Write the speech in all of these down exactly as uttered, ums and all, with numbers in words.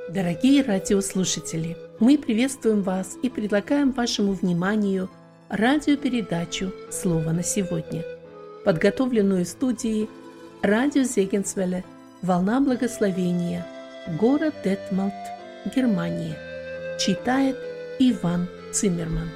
Дорогие радиослушатели, мы приветствуем вас и предлагаем вашему вниманию радиопередачу «Слово на сегодня», подготовленную в студии радио Зегенсвелле «Волна благословения», город Детмалт, Германия. Читает Иван Циммерман.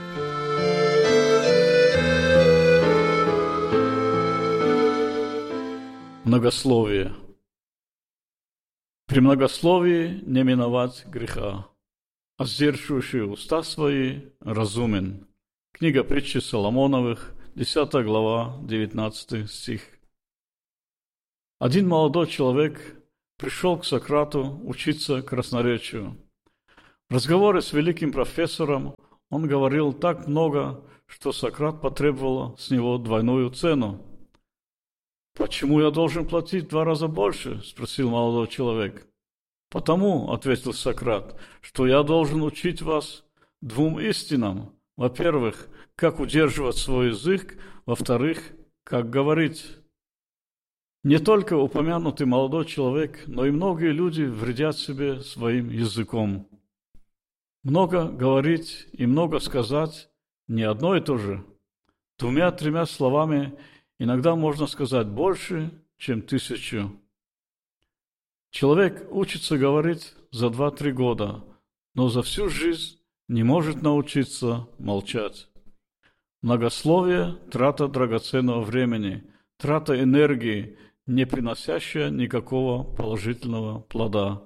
Многословие. При многословии не миновать греха, а сдерживающий уста свои разумен. Книга притчи Соломоновых, десятая глава, девятнадцатый стих. Один молодой человек пришел к Сократу учиться красноречию. В разговоре с великим профессором он говорил так много, что Сократ потребовал с него двойную цену. «Почему я должен платить в два раза больше?» – спросил молодой человек. «Потому, – ответил Сократ, – что я должен учить вас двум истинам. Во-первых, как удерживать свой язык, во-вторых, как говорить». Не только упомянутый молодой человек, но и многие люди вредят себе своим языком. Много говорить и много сказать – не одно и то же. Двумя-тремя словами иногда можно сказать больше, чем тысячу. Человек учится говорить за два-три года, но за всю жизнь не может научиться молчать. Многословие – трата драгоценного времени, трата энергии, не приносящая никакого положительного плода.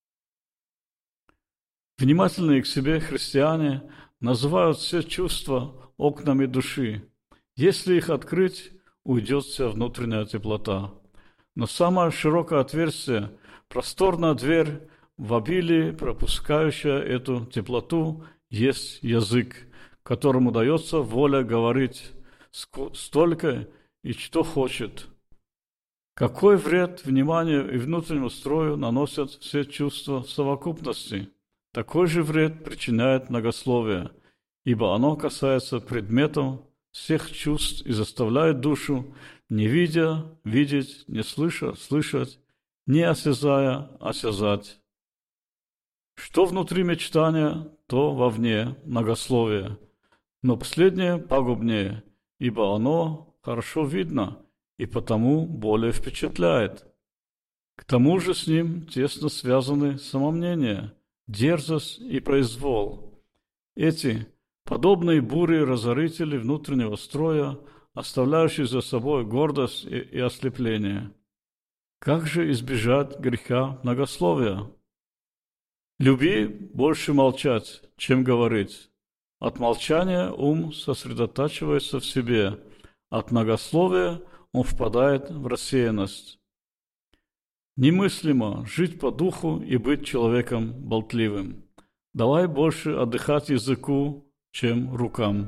Внимательные к себе христиане называют все чувства окнами души. Если их открыть, уйдет вся внутренняя теплота. Но самое широкое отверстие, просторная дверь, в обилии пропускающая эту теплоту, есть язык, которому дается воля говорить столько и что хочет. Какой вред вниманию и внутреннему строю наносят все чувства в совокупности? Такой же вред причиняет многословие, ибо оно касается предметов всех чувств и заставляет душу, не видя, видеть, не слыша, слышать, не осязая, осязать. Что внутри мечтания, то вовне многословие, но последнее пагубнее, ибо оно хорошо видно и потому более впечатляет. К тому же с ним тесно связаны самомнение, дерзость и произвол. Эти подобные бури-разорители внутреннего строя, оставляющие за собой гордость и, и ослепление. Как же избежать греха многословия? Люби больше молчать, чем говорить. От молчания ум сосредотачивается в себе, от многословия он впадает в рассеянность. Немыслимо жить по духу и быть человеком болтливым. Давай больше отдыхать языку, чем рукам.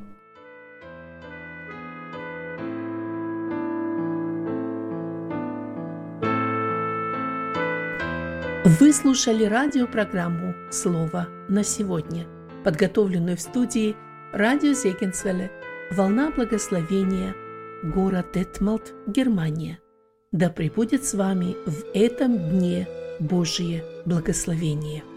Вы слушали радиопрограмму «Слово на сегодня», подготовленную в студии радио Зегенсвелле «Волна благословения», город Детмалт, Германия. Да пребудет с вами в этом дне Божие благословение.